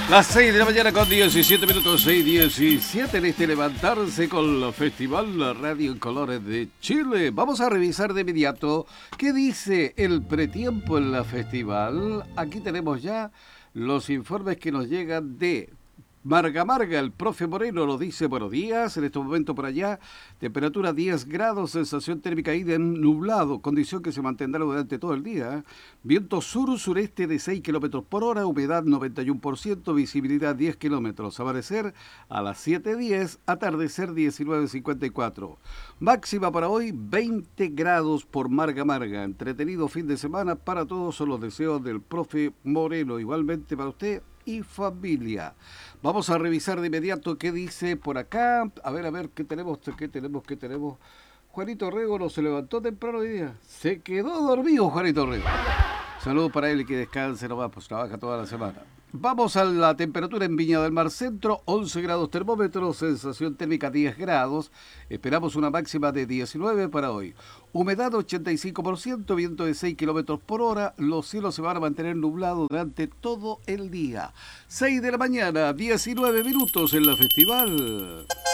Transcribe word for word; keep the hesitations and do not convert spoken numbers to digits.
Las seis de la mañana con diecisiete minutos, seis diecisiete en este levantarse con el Festival Radio en Colores de Chile. Vamos a revisar de inmediato qué dice el pretiempo en la festival. Aquí tenemos ya los informes que nos llegan de Marga Marga. El profe Moreno lo dice: buenos días, en este momento por allá, temperatura diez grados, sensación térmica ida en nublado, condición que se mantendrá durante todo el día. Viento sur-sureste de seis kilómetros por hora, humedad noventa y uno por ciento, visibilidad diez kilómetros. Amanecer a las siete diez, atardecer diecinueve cincuenta y cuatro. Máxima para hoy veinte grados por Marga Marga. Entretenido fin de semana para todos, son los deseos del profe Moreno. Igualmente para usted y familia. Vamos a revisar de inmediato qué dice por acá. A ver, a ver, qué tenemos, qué tenemos, qué tenemos. Juanito Rego no se levantó temprano hoy día. Se quedó dormido Juanito Rego. Saludos para él y que descanse nomás, pues trabaja toda la semana. Vamos a la temperatura en Viña del Mar Centro, once grados termómetro, sensación térmica diez grados. Esperamos una máxima de diecinueve para hoy. Humedad ochenta y cinco por ciento, viento de seis kilómetros por hora. Los cielos se van a mantener nublados durante todo el día. seis de la mañana, diecinueve minutos en la festival.